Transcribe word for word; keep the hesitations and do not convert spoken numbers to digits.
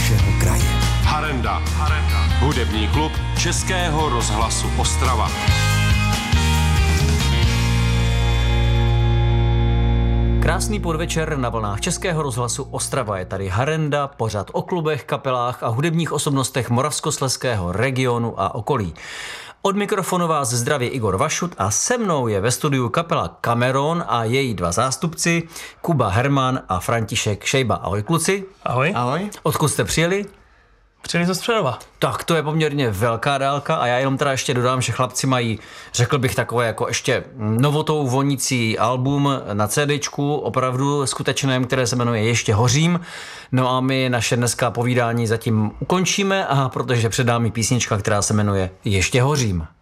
našeho kraje. Harenda. Harenda. Hudební klub Českého rozhlasu Ostrava. Krásný podvečer na vlnách Českého rozhlasu Ostrava. Je tady Harenda, pořad o klubech, kapelách a hudebních osobnostech moravskoslezského regionu a okolí. Od mikrofonu vás zdraví Igor Vašut a se mnou je ve studiu kapela Cameron a její dva zástupci Kuba Herman a František Šejba. Ahoj kluci. Ahoj. Ahoj. Odkud jste přijeli? Přijeli ze Středova. Tak to je poměrně velká dálka a já jenom teda ještě dodám, že chlapci mají, řekl bych, takové jako ještě novotou vonící album na CDčku, opravdu skutečném, které se jmenuje Ještě hořím. No a my naše dneska povídání zatím ukončíme, a protože před námi písnička, která se jmenuje Ještě hořím.